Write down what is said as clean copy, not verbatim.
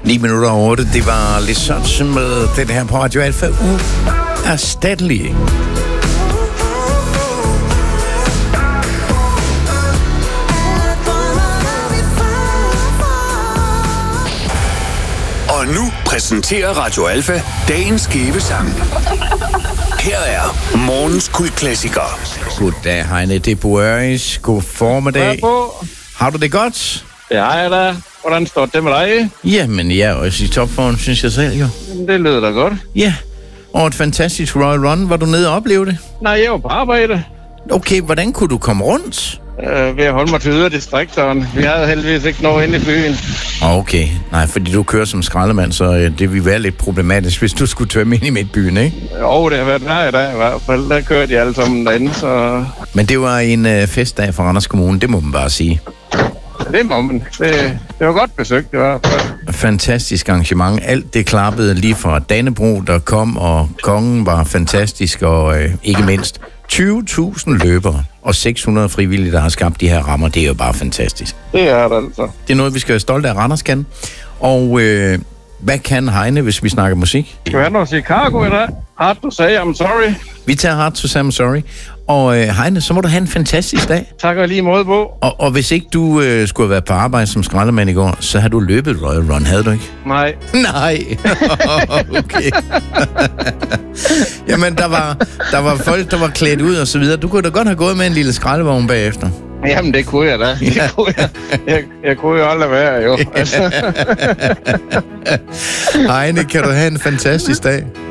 9 minutter over 8, det var lidt sådan med den her på Radio Alfa uerstattelige. Og nu præsenterer Radio Alfa dagens skæve sang. Her er morgens kultklassiker. Goddag, Heine de Boeris. God formiddag. Har du det godt? Det har jeg da. Hvordan står det med dig? Jamen, jeg er også i topform, synes jeg selv jo. Det lyder da godt. Ja, og et fantastisk Royal Run. Var du nede og opleve det? Nej, jeg var på arbejde. Okay, hvordan kunne du komme rundt? Ved at holde mig til yderdistrikterne. Vi havde heldigvis ikke noget inde i byen. Okay, nej, fordi du kører som skraldemand, så det ville være lidt problematisk, hvis du skulle tømme ind i midtbyen, ikke? Jo, det har været hver dag i hvert fald. Der kørte de alle sammen derinde, så... Men det var en festdag for Randers Kommune, det må man bare sige. Det må man. Det var godt besøgt i hvert fald. Fantastisk arrangement. Alt det klappede lige fra Dannebrog, der kom, og kongen var fantastisk, og ikke mindst 20.000 løbere og 600 frivillige, der har skabt de her rammer. Det er jo bare fantastisk. Det er det altså. Det er noget, vi skal være stolte af, Randers kan. Og hvad kan Heine, hvis vi snakker musik? Skal vi have noget Chicago i dag? Hard to say I'm sorry. Vi tager Hard to say I'm sorry. Og Heine, så må du have en fantastisk dag. Tak og lige måde på. Og hvis ikke du skulle have været på arbejde som skraldemand i går, så har du løbet Royal Run, havde du ikke? Nej. Nej. Okay. Jamen, der var folk, der var klædt ud og så videre. Du kunne da godt have gået med en lille skraldevogn bagefter. Jamen, det kunne jeg da. Det kunne jeg kunne jo aldrig være, jo. Heine, kan du have en fantastisk dag.